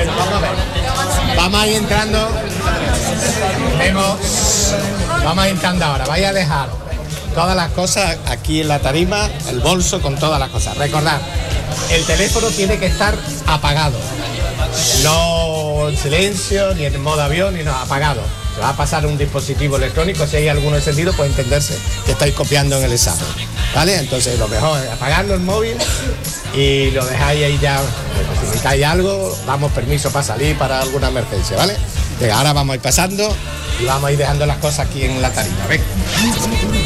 Vamos a ir entrando. Vamos a ir entrando ahora. Vaya a dejar todas las cosas aquí en la tarima, el bolso con todas las cosas. Recordad, el teléfono tiene que estar apagado. No en silencio, ni en modo avión, ni nada, apagado. Se va a pasar un dispositivo electrónico, si hay alguno de sentido, puede entenderse que estáis copiando en el examen, ¿vale? Entonces lo mejor es apagarlo el móvil y lo dejáis ahí ya. Si necesitáis algo, damos permiso para salir para alguna emergencia, ¿vale? Venga, ahora vamos a ir pasando y vamos a ir dejando las cosas aquí en la tarima. Venga.